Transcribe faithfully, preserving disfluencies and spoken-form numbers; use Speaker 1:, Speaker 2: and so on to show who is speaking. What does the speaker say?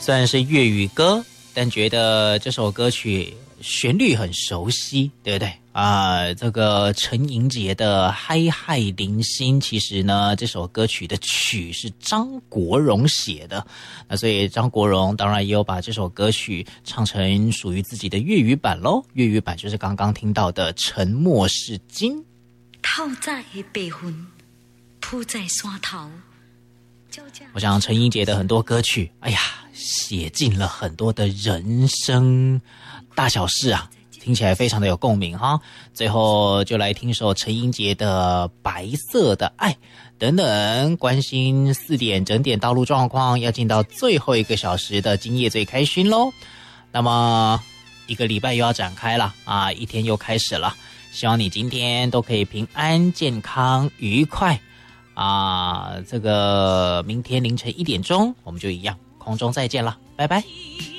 Speaker 1: 虽然是粤语歌，但觉得这首歌曲旋律很熟悉，对不对啊？这个陈莹洁的《嗨嗨零星》，其实呢，这首歌曲的曲是张国荣写的，那所以张国荣当然也有把这首歌曲唱成属于自己的粤语版咯。粤语版就是刚刚听到的《沉默是金》。
Speaker 2: 透在白云，铺在山头。
Speaker 1: 我想陈莹洁的很多歌曲，哎呀，写进了很多的人生大小事啊，听起来非常的有共鸣哈。最后就来听首陈莹洁的《白色的爱》等等，关心四点整点道路状况，要进到最后一个小时的今夜最开心咯。那么一个礼拜又要展开了啊，一天又开始了，希望你今天都可以平安健康愉快啊！这个明天凌晨一点钟，我们就一样空中再见了，拜拜。